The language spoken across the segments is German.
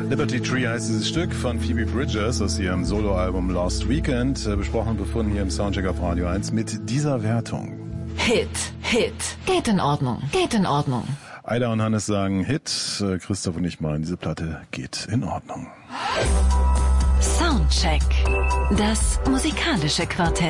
Liberty Tree heißt dieses Stück von Phoebe Bridgers aus ihrem Soloalbum Lost Weekend, besprochen und befunden hier im Soundcheck auf Radio 1 mit dieser Wertung. Hit, geht in Ordnung, Aida und Hannes sagen Hit, Christoph und ich meinen, diese Platte geht in Ordnung. Soundcheck, das musikalische Quartett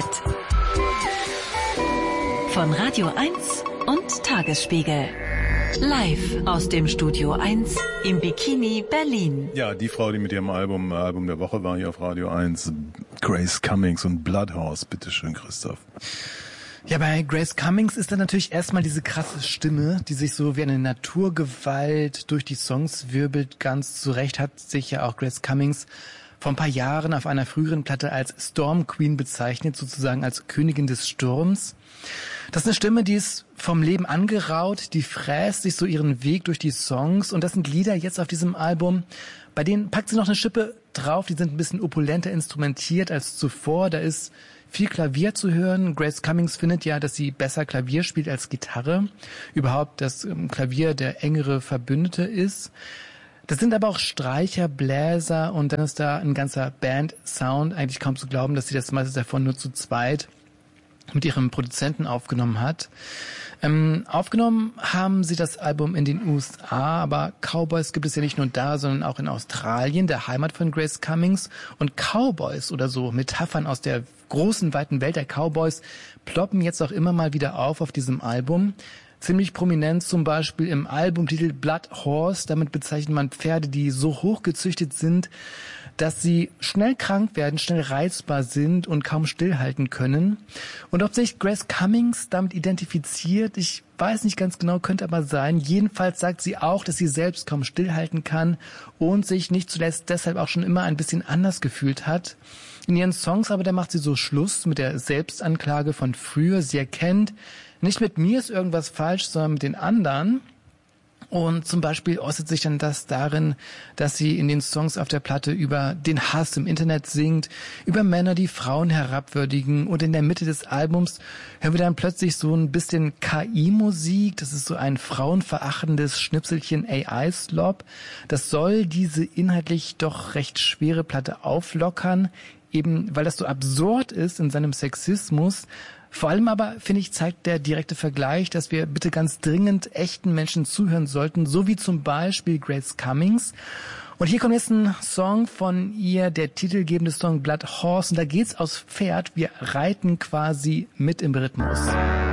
von Radio 1 und Tagesspiegel. Live aus dem Studio 1 im Bikini Berlin. Ja, die Frau, die mit ihrem Album der Woche war hier auf Radio 1, Grace Cummings und Bloodhorse. Bitteschön, Christoph. Ja, bei Grace Cummings ist dann natürlich erstmal diese krasse Stimme, die sich so wie eine Naturgewalt durch die Songs wirbelt. Ganz zu Recht hat sich ja auch Grace Cummings vor ein paar Jahren auf einer früheren Platte als Storm Queen bezeichnet, sozusagen als Königin des Sturms. Das ist eine Stimme, die ist vom Leben angeraut, die fräst sich so ihren Weg durch die Songs und das sind Lieder jetzt auf diesem Album, bei denen packt sie noch eine Schippe drauf, die sind ein bisschen opulenter instrumentiert als zuvor, da ist viel Klavier zu hören. Grace Cummings findet ja, dass sie besser Klavier spielt als Gitarre, überhaupt das Klavier der engere Verbündete ist. Das sind aber auch Streicher, Bläser und dann ist da ein ganzer Band-Sound. Eigentlich kaum zu glauben, dass sie das meiste davon nur zu zweit mit ihrem Produzenten aufgenommen hat. Aufgenommen haben sie das Album in den USA, aber Cowboys gibt es ja nicht nur da, sondern auch in Australien, der Heimat von Grace Cummings. Und Cowboys oder so Metaphern aus der großen, weiten Welt der Cowboys ploppen jetzt auch immer mal wieder auf diesem Album. Ziemlich prominent zum Beispiel im Albumtitel Blood Horse. Damit bezeichnet man Pferde, die so hochgezüchtet sind, dass sie schnell krank werden, schnell reizbar sind und kaum stillhalten können. Und ob sich Grace Cummings damit identifiziert, ich weiß nicht ganz genau, könnte aber sein. Jedenfalls sagt sie auch, dass sie selbst kaum stillhalten kann und sich nicht zuletzt deshalb auch schon immer ein bisschen anders gefühlt hat. In ihren Songs aber, da macht sie so Schluss mit der Selbstanklage von früher. Sie erkennt, nicht mit mir ist irgendwas falsch, sondern mit den anderen. Und zum Beispiel äußert sich dann das darin, dass sie in den Songs auf der Platte über den Hass im Internet singt, über Männer, die Frauen herabwürdigen. Und in der Mitte des Albums hören wir dann plötzlich so ein bisschen KI-Musik. Das ist so ein frauenverachtendes Schnipselchen AI-Slop. Das soll diese inhaltlich doch recht schwere Platte auflockern, eben weil das so absurd ist in seinem Sexismus. Vor allem aber, finde ich, zeigt der direkte Vergleich, dass wir bitte ganz dringend echten Menschen zuhören sollten, so wie zum Beispiel Grace Cummings. Und hier kommt jetzt ein Song von ihr, der titelgebende Song Blood Horse. Und da geht's aufs Pferd. Wir reiten quasi mit im Rhythmus.